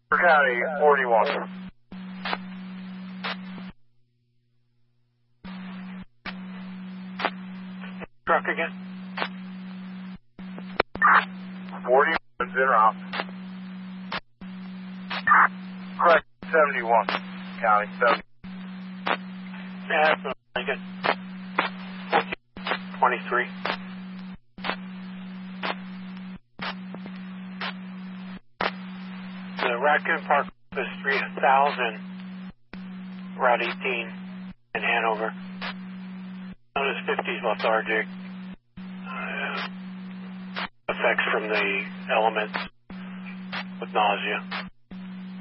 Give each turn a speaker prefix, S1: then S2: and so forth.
S1: County 41.
S2: Truck again?
S1: 41's in route. Correct, 71. County 70.
S2: Yeah, that's Lincoln. 23. The Raccoon Park is 3000, Route 18 in Hanover. Notice 50's lethargic. Effects from the elements with nausea.